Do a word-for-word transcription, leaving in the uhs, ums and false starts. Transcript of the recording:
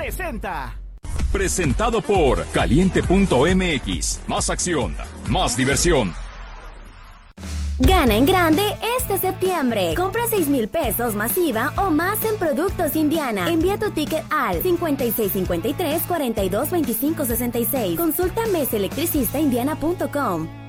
presenta. Presentado por Caliente punto M X. Más acción, más diversión. Gana en grande este septiembre. Compra seis mil pesos masiva o más en Productos Indiana. Envía tu ticket al cincuenta y seis cincuenta y tres, cuarenta y dos veinticinco sesenta y seis. Consulta meselectricistaindiana punto com.